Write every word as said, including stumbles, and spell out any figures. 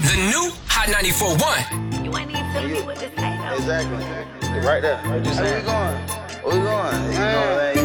The new Hot ninety-four point one. You ain't even telling me what this ain't. Exactly. Right there. Right there. Where we going? Where we going? You know,